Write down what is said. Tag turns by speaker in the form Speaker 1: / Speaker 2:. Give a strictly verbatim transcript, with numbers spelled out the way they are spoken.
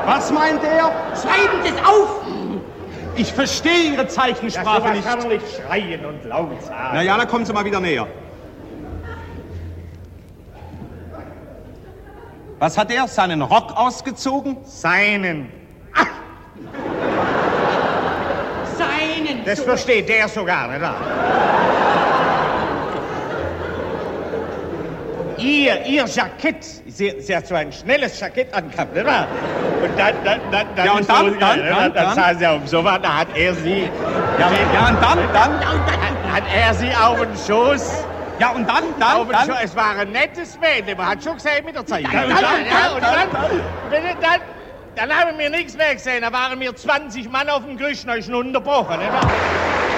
Speaker 1: Was meint er?
Speaker 2: Schreiben Sie es auf!
Speaker 1: Ich verstehe Ihre Zeichensprache
Speaker 3: ja,
Speaker 1: nicht.
Speaker 3: kann man nicht schreien und laut sagen.
Speaker 1: Na ja, dann kommen Sie mal wieder näher. Was hat er? Seinen Rock ausgezogen?
Speaker 3: Seinen.
Speaker 2: Seinen.
Speaker 3: Das versteht der sogar, nicht wahr? Ihr, ihr Jackett, sie, sie hat so ein schnelles Jackett angehabt, nicht wahr? Und dann, dann, dann, dann,
Speaker 1: ja, und dann,
Speaker 3: so,
Speaker 1: dann,
Speaker 3: ja,
Speaker 1: dann,
Speaker 3: dann,
Speaker 1: dann,
Speaker 3: sah sie auf dem Sofa, da hat er sie,
Speaker 1: ja, ja, und dann, dann,
Speaker 3: hat, hat er sie auf den Schoß,
Speaker 1: ja, und dann, dann,
Speaker 3: auf den
Speaker 1: dann,
Speaker 3: Schoß. Es war ein nettes Mädchen, man hat schon gesehen mit der Zeit.
Speaker 1: Ja, und dann,
Speaker 3: ja, und
Speaker 1: dann,
Speaker 3: dann,
Speaker 1: dann,
Speaker 3: dann, dann, dann haben wir nichts mehr gesehen, da waren wir zwanzig Mann auf dem Gerüst, da ist schon unterbrochen, nicht wahr?